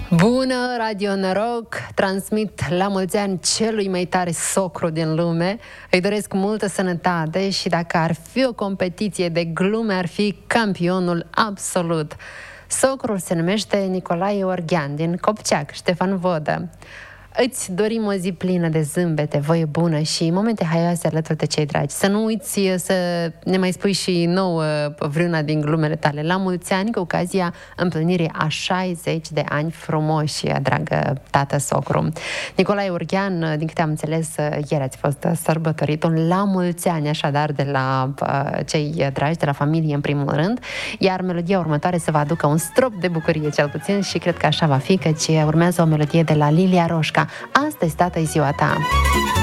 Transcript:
Bună, Radio Noroc! Transmit la mulți ani celui mai tare socru din lume. Îi doresc multă sănătate și dacă ar fi o competiție de glume, ar fi campionul absolut. Socrul se numește Nicolae Orghean, din Copceac, Ștefan Vodă. Îți dorim o zi plină de zâmbete, voie bună și momente haioase alături de cei dragi. Să nu uiți să ne mai spui și nouă vreuna din glumele tale. La mulți ani, cu ocazia împlinirii a 60 de ani frumoși, dragă tată socru. Nicolae Orghean, din câte am înțeles, ieri ați fost sărbătorit. Un la mulți ani, așadar, de la cei dragi, de la familie, în primul rând. Iar melodia următoare să vă aducă un strop de bucurie, cel puțin, și cred că așa va fi, căci urmează o melodie de la Lilia Roșca. Astăzi, tată, e ziua ta!